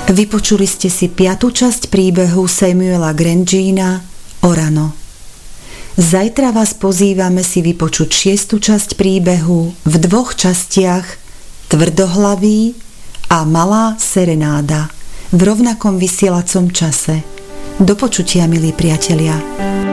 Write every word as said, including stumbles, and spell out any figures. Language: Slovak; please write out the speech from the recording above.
Vypočuli ste si piatu časť príbehu Samuela Grangena Orano. Zajtra vás pozývame si vypočuť šiestu časť príbehu v dvoch častiach Tvrdohlavý a Malá serenáda v rovnakom vysielacom čase. Do počutia, milí priatelia.